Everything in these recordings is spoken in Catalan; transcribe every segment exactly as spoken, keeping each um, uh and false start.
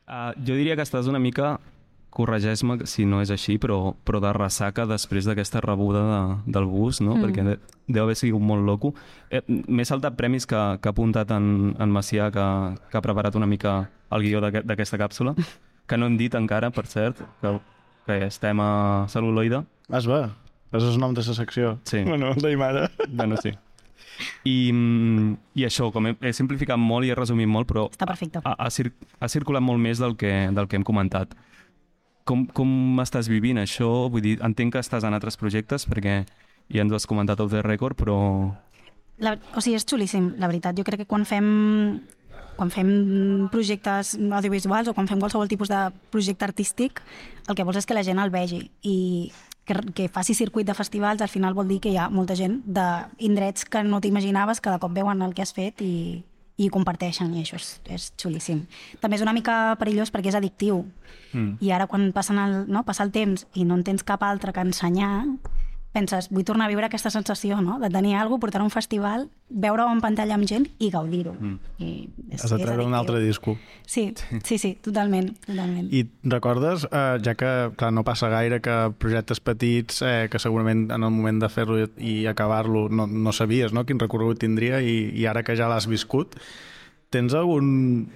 Uh, jo diria que estàs una mica, corregeix-me si no és així, però, però de ressaca després d'aquesta rebuda de, del bus, no? Mm. Perquè de, deu haver sigut molt loco. Eh, M'he saltat premis que, que ha apuntat en, en Macià, que, que ha preparat una mica el guió d'aquesta càpsula, que no hem dit encara, per cert, que, que estem a Cel·luloide. Es va, és el nom de la secció. Sí. Bueno, deim ara. Bueno, sí. I, i això, com he, he simplificat molt i he resumit molt, però Està perfecte. ha, ha, cir ha circulat molt més del que, del que hem comentat. Com, com estàs vivint això? Vull dir, entenc que estàs en altres projectes, perquè ja ens ho has comentat off the record, però... La, o sigui, és xulíssim, la veritat. Jo crec que quan fem, quan fem projectes audiovisuals o quan fem qualsevol tipus de projecte artístic, el que vols és que la gent el vegi i que, que faci circuit de festivals, al final vol dir que hi ha molta gent d'indrets que no t'imaginaves, que de cop veuen el que has fet i, i ho comparteixen, i això és, és xulíssim. També és una mica perillós perquè és addictiu. Mm. I ara quan passen el, no, passa el temps i no en tens cap altre que ensenyar, penses, vull tornar a viure aquesta sensació, no? De tenir alguna cosa, portar a un festival, veure-ho en pantalla amb gent i gaudir-ho. Mm. Has de treure un altre disco. Sí, sí, sí, totalment. totalment. I recordes, eh, ja que clar, no passa gaire, que projectes petits, eh, que segurament en el moment de fer-lo i acabar-lo no, no sabies, no?, quin recorregut tindria, i, i ara que ja l'has viscut, tens algun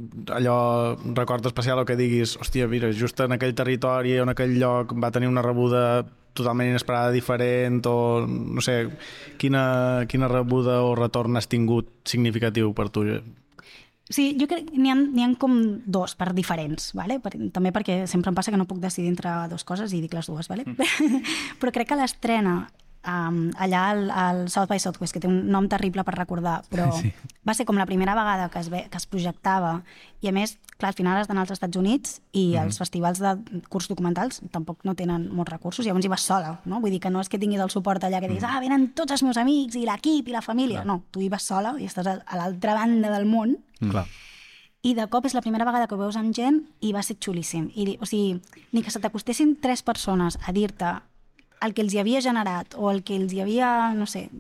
allò record especial o que diguis, hòstia, mira, just en aquell territori o en aquell lloc va tenir una rebuda totalment inesperada, diferent, o no sé, quina, quina rebuda o retorn has tingut significatiu per tu? Sí, jo crec que n'hi ha, n'hi ha com dos per diferents, ¿vale? Per, també perquè sempre em passa que no puc decidir entre dues coses i dic les dues, ¿vale? Mm. Però crec que l'estrena um, allà al, al South by Southwest, que té un nom terrible per recordar, però sí. Va ser com la primera vegada que es, ve, que es projectava, i a més, clar, al final has d'anar als Estats Units i mm. els festivals de curs documentals tampoc no tenen molts recursos, llavors hi vas sola, no? Vull dir que no és que tinguis el suport allà que diguis, mm. ah, venen tots els meus amics i l'equip i la família. Clar. No, tu hi vas sola i estàs a, a l'altra banda del món. Clar. I de cop és la primera vegada que ho veus amb gent i va ser xulíssim. I, o sigui, ni que se t'acostessin tres persones a dir-te el que els hi havia generat o el que els hi havia, no sé,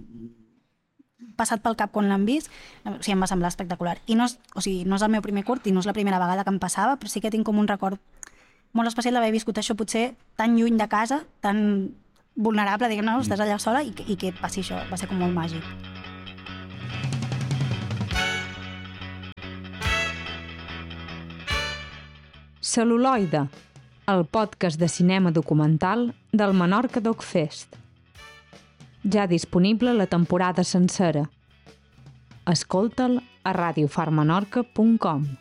passat pel cap quan l'han vist, o sigui, em va semblar espectacular. I no és, o sigui, no és el meu primer curt i no és la primera vegada que em passava, però sí que tinc com un record molt especial d'haver viscut això potser tan lluny de casa, tan vulnerable, diguem, no, estàs allà sola i, i que et passi això, va ser com molt màgic. Cel·luloide, el podcast de cinema documental del Menorca Doc Fest. Ja disponible la temporada sencera. Escolta'l a radiofarmenorca punt com.